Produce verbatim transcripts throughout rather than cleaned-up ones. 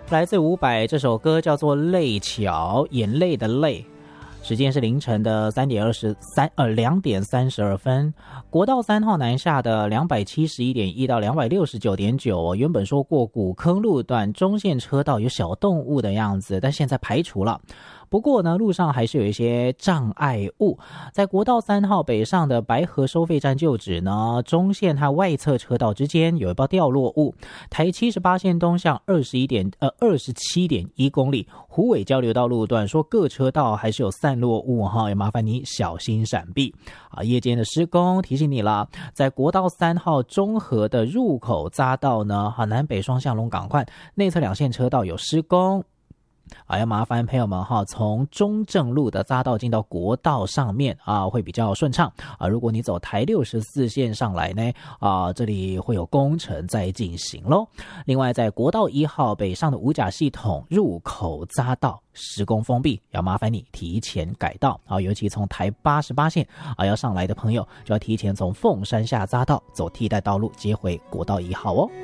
来自伍佰，这首歌叫做《泪桥》，眼泪的泪。时间是凌晨的三点二十三呃两点三十二分。国道三号南下的两百七十一点一到两百六十九点九，原本说过古坑路段中线车道有小动物的样子，但现在排除了。不过呢，路上还是有一些障碍物。在国道三号北上的白河收费站旧址呢，中线和外侧车道之间有一包掉落物。台七十八线东向二十一点呃二十七点一公里，虎尾交流道路段说各车道还是有散落物哈，也麻烦你小心闪避啊。夜间的施工提醒你了，在国道三号中和的入口匝道呢，啊南北双向龙港快内侧两线车道有施工。啊，要麻烦朋友们哈，从中正路的匝道进到国道上面啊，会比较顺畅啊。如果你走台六十四线上来呢，啊，这里会有工程在进行咯。另外，在国道一号北上的五甲系统入口匝道施工封闭，要麻烦你提前改道啊。尤其从台八十八线啊要上来的朋友，就要提前从凤山下匝道走替代道路接回国道一号哦。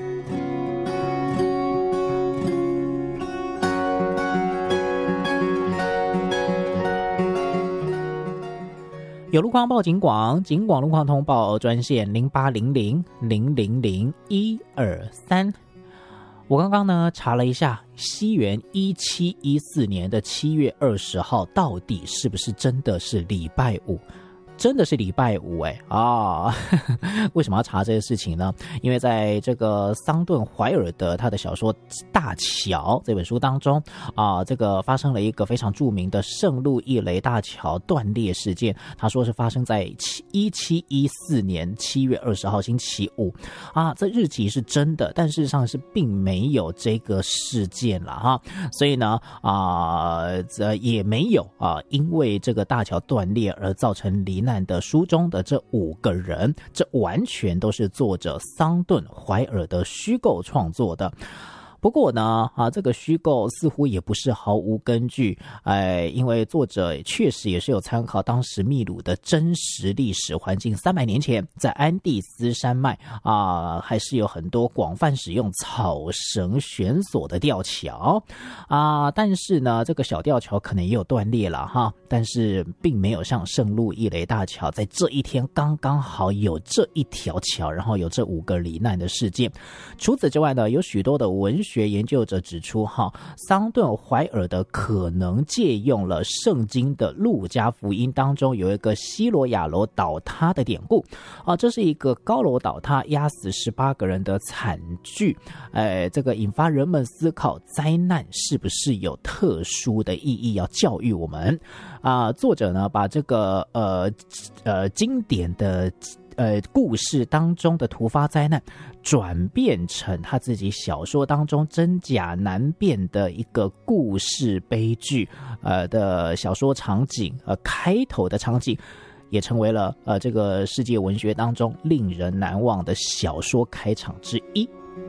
有路况报警广，警广路况通报专线零八零零零零零一二三。我刚刚呢查了一下，西元一七一四年的七月二十号到底是不是真的是礼拜五？真的是礼拜五哎啊！为什么要查这个事情呢？因为在这个桑顿怀尔的他的小说《大桥》这本书当中啊，这个发生了一个非常著名的圣路易雷大桥断裂事件。他说是发生在一七一四年七月二十号星期五啊，这日期是真的，但事实上是并没有这个事件了哈。所以呢啊，这也没有啊，因为这个大桥断裂而造成罹难的书中的这五个人，这完全都是作者桑顿怀尔的虚构创作的。不过呢，啊，这个虚构似乎也不是毫无根据，哎，因为作者确实也是有参考当时秘鲁的真实历史环境。三百年前，在安第斯山脉啊，还是有很多广泛使用草绳悬索的吊桥啊，但是呢，这个小吊桥可能也有断裂了哈，但是并没有像圣路易雷大桥在这一天刚刚好有这一条桥，然后有这五个罹难的事件。除此之外呢，有许多的文学学研究者指出哈，桑顿怀尔的可能借用了圣经的路加福音当中有一个西罗亚楼倒塌的典故啊，这是一个高楼倒塌压死十八个人的惨剧，哎，这个引发人们思考灾难是不是有特殊的意义要教育我们啊？作者呢把这个呃呃经典的呃，故事当中的突发灾难转变成他自己小说当中真假难辨的一个故事悲剧呃的小说场景，呃开头的场景也成为了呃这个世界文学当中令人难忘的小说开场之一。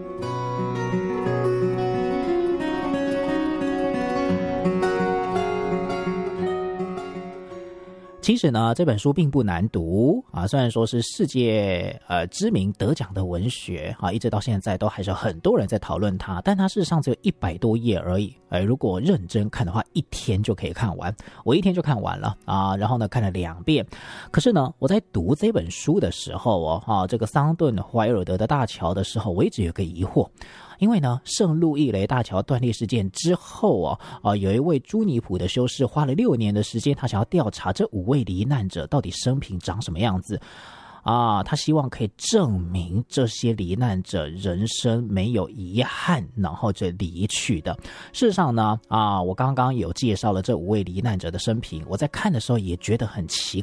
其实呢，这本书并不难读啊，虽然说是世界呃知名得奖的文学啊，一直到现在都还是很多人在讨论它，但它事实上只有一百多页而已。呃，如果认真看的话，一天就可以看完，我一天就看完了啊。然后呢，看了两遍。可是呢，我在读这本书的时候哦，啊，这个桑顿怀尔德的大桥的时候，我一直有个疑惑。因为呢，圣路易雷大桥断裂事件之后啊，啊，有一位朱尼普的修士花了六年的时间，他想要调查这五位罹难者到底生平长什么样子。啊，他希望可以证明这些罹难者人生没有遗憾，然后就离去的。事实上呢，啊，我刚刚有介绍了这五位罹难者的生平，我在看的时候也觉得很奇